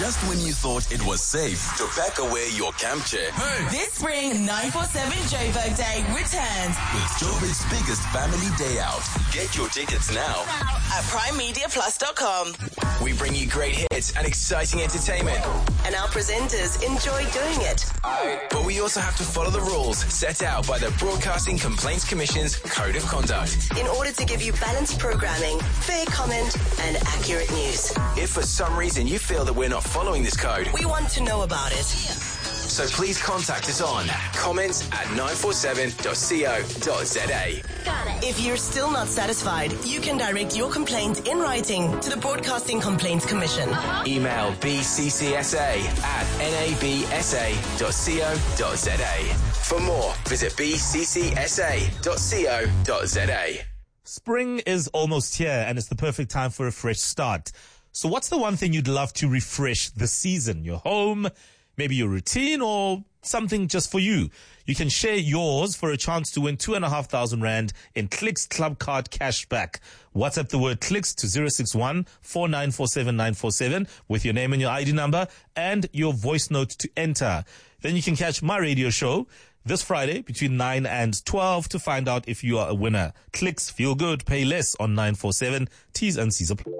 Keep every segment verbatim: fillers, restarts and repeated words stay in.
Just when you thought it was safe to pack away your camp chair. Hey. This spring, nine forty-seven Joburg Day returns with Joburg's biggest family day out. Get your tickets now at prime media plus dot com. We bring you great hits and exciting entertainment. And our presenters enjoy doing it. But we also have to follow the rules set out by the Broadcasting Complaints Commission's Code of Conduct. In order to give you balanced programming, fair comment, and accurate news. If for some reason you feel that we're not following this code, we want to know about it. So please contact us on comments at nine forty-seven dot co dot za. If you're still not satisfied, you can direct your complaint in writing to the Broadcasting Complaints Commission. Uh-huh. Email b c c s a at n a b s a dot co dot za. For more, visit b c c s a dot co dot za. Spring is almost here, and it's the perfect time for a fresh start. So what's the one thing you'd love to refresh this season? Your home, maybe your routine, or something just for you? You can share yours for a chance to win two and a half thousand rand in Clicks Club Card cash back. WhatsApp the word Clicks to zero six one, four nine four seven, nine four seven with your name and your I D number and your voice note to enter. Then you can catch my radio show this Friday between nine and twelve to find out if you are a winner. Clicks, feel good, pay less on nine four seven. T's and C's apply.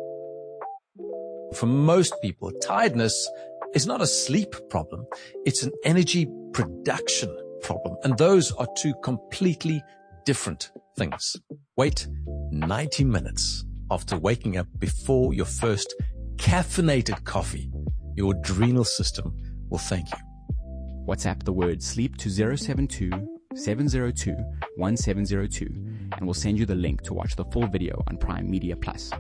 For most people, tiredness is not a sleep problem. It's an energy production problem. And those are two completely different things. Wait ninety minutes after waking up before your first caffeinated coffee. Your adrenal system will thank you. WhatsApp the word sleep to zero seven two, seven zero two, one seven zero two and we'll send you the link to watch the full video on Prime Media Plus.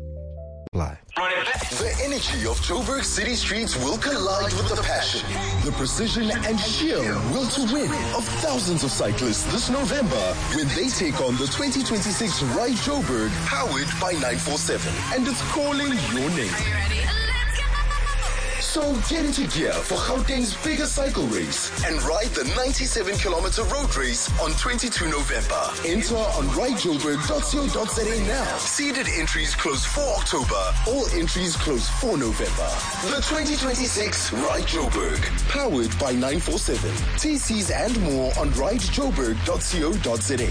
The energy of Joburg city streets will collide with the passion, the precision and sheer will to win of thousands of cyclists this November when they take on the twenty twenty-six Ride Joburg, powered by nine forty-seven, and it's calling your name. So get into gear for Gauteng's biggest cycle race and ride the ninety-seven kilometer road race on twenty-second of November. Enter on ride joburg dot co dot za now. Seeded entries close for October. All entries close for November. The twenty twenty-six Ride Joburg, powered by nine forty-seven. T Cs and more on ride joburg dot co dot za.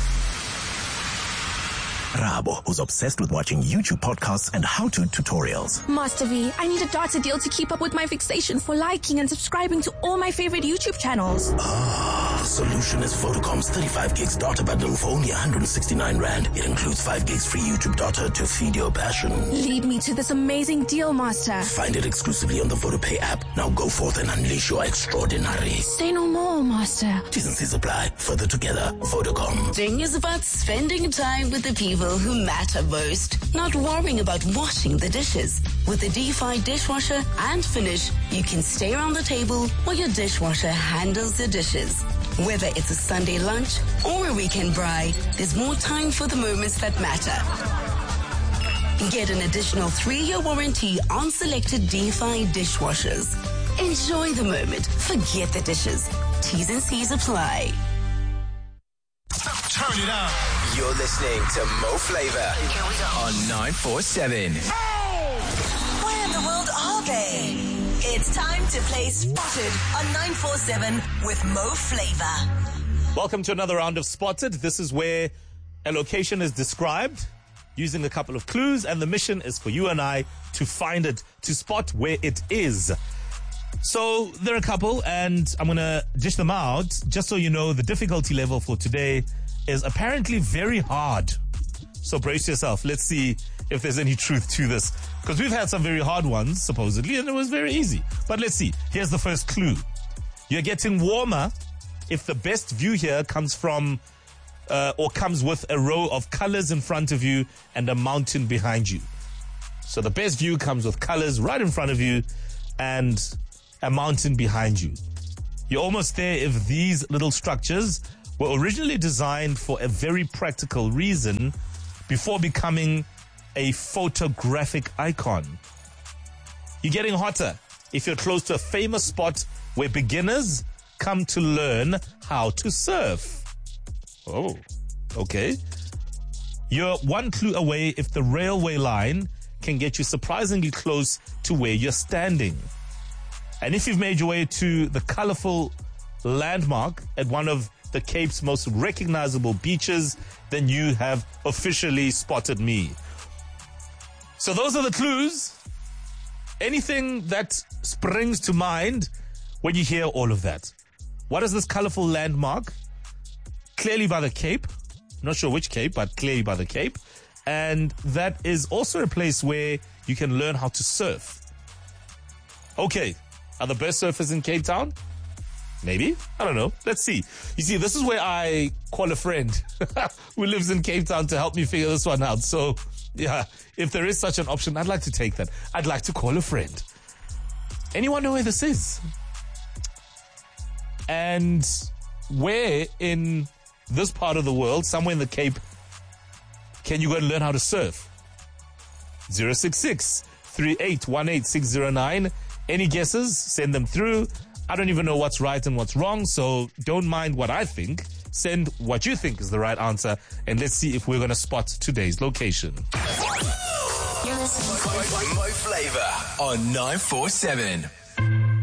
Rabo, who's obsessed with watching YouTube podcasts and how-to tutorials. Master V, I need a data deal to keep up with my fixation for liking and subscribing to all my favorite YouTube channels. Ah, the solution is Vodacom's thirty-five gigs data bundle for only one hundred sixty-nine rand. It includes five gigs free YouTube data to feed your passion. Lead me to this amazing deal, Master. Find it exclusively on the VodaPay app. Now go forth and unleash your extraordinary. Say no more, Master. T's and C's apply. Further together, Vodacom. Thing is about spending time with the people who matter most, not worrying about washing the dishes. With the D five dishwasher and Finish, you can stay around the table while your dishwasher handles the dishes. Whether it's a Sunday lunch or a weekend braai, there's more time for the moments that matter. Get an additional three-year warranty on selected D five dishwashers. Enjoy the moment. Forget the dishes. T's and C's apply. Turn it up. You're listening to Mo Flavor on nine forty-seven. Hey! Where in the world are they? It's time to play Spotted on nine forty-seven with Mo Flavor. Welcome to another round of Spotted. This is where a location is described using a couple of clues, and the mission is for you and I to find it, to spot where it is. So there are a couple, and I'm going to dish them out. Just so you know, the difficulty level for today is apparently very hard. So brace yourself. Let's see if there's any truth to this. Because we've had some very hard ones, supposedly, and it was very easy. But let's see. Here's the first clue. You're getting warmer if the best view here comes from uh, or comes with a row of colors in front of you and a mountain behind you. So the best view comes with colors right in front of you and a mountain behind you. You're almost there if these little structures were originally designed for a very practical reason before becoming a photographic icon. You're getting hotter if you're close to a famous spot where beginners come to learn how to surf. Oh, okay. You're one clue away if the railway line can get you surprisingly close to where you're standing. And if you've made your way to the colorful landmark at one of the Cape's most recognizable beaches, then you have officially spotted me. So those are the clues. Anything that springs to mind when you hear all of that. What is this colorful landmark? Clearly by the Cape. Not sure which Cape, but clearly by the Cape. And that is also a place where you can learn how to surf. Okay, are the best surfers in Cape Town? Maybe. I don't know. Let's see. You see, this is where I call a friend who lives in Cape Town to help me figure this one out. So, yeah, if there is such an option, I'd like to take that. I'd like to call a friend. Anyone know where this is? And where in this part of the world, somewhere in the Cape, can you go and learn how to surf? zero six six, three eight one eight, six zero nine. Any guesses? Send them through. I don't even know what's right and what's wrong, so don't mind what I think. Send what you think is the right answer, and let's see if we're going to spot today's location. You're listening to Mo Flava on nine four seven.